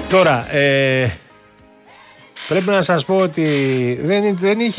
Τώρα, πρέπει να σας πω ότι δεν είχε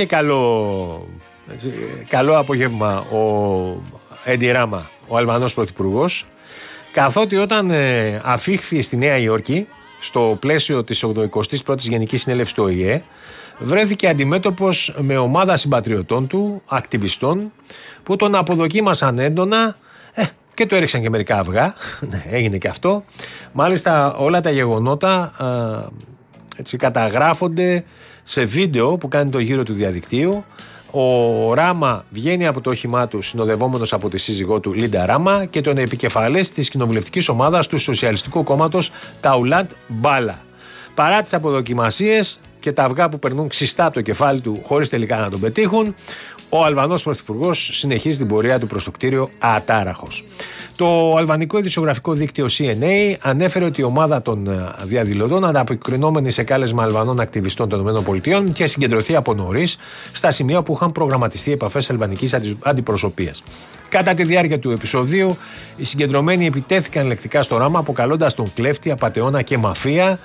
καλό απόγευμα ο Έντι Ράμα, ο Αλβανός πρωθυπουργός, καθότι όταν αφήχθη στη Νέα Υόρκη στο πλαίσιο της 81ης Γενικής Συνέλευσης του ΟΗΕ, βρέθηκε αντιμέτωπος με ομάδα συμπατριωτών του, ακτιβιστών, που τον αποδοκίμασαν έντονα και του έριξαν και μερικά αυγά. Έγινε και αυτό. Μάλιστα όλα τα γεγονότα καταγράφονται σε βίντεο που κάνει το γύρο του διαδικτύου. Ο Ράμα βγαίνει από το όχημά του συνοδευόμενος από τη σύζυγό του Λίντα Ράμα και τον επικεφαλής της κοινοβουλευτικής ομάδας του Σοσιαλιστικού Κόμματος Ταουλάτ Μπάλα. Παρά τις αποδοκιμασίες και τα αυγά που περνούν ξιστά από το κεφάλι του χωρίς τελικά να τον πετύχουν, ο Αλβανός πρωθυπουργός συνεχίζει την πορεία του προς το κτίριο ατάραχος. Το αλβανικό ειδησιογραφικό δίκτυο CNA ανέφερε ότι η ομάδα των διαδηλωτών, ανταποκρινόμενη σε κάλεσμα Αλβανών ακτιβιστών των ΗΠΑ, είχε συγκεντρωθεί από νωρίς στα σημεία που είχαν προγραμματιστεί επαφές αλβανικής αντιπροσωπείας. Κατά τη διάρκεια του επεισοδίου, οι συγκεντρωμένοι επιτέθηκαν λεκτικά στο Ράμα, αποκαλώντας τον κλέφτη, απατεώνα και μαφία.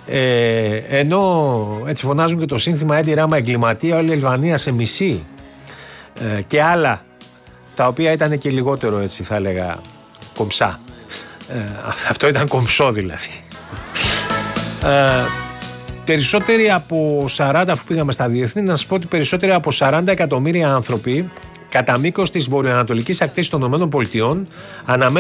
Ενώ έτσι φωνάζουν και το σύνθημα «Έντι Ράμα εγκληματία, όλη η Αλβανία σε μισή» και άλλα, τα οποία ήταν και λιγότερο, έτσι θα έλεγα, κομψά. Αυτό ήταν κομψό δηλαδή. Περισσότεροι από 40, αφού πήγαμε στα διεθνή, να σας πω ότι περισσότεροι από 40 εκατομμύρια άνθρωποι κατά μήκος της βορειοανατολικής ακτής των ΗΠΑ αναμένουν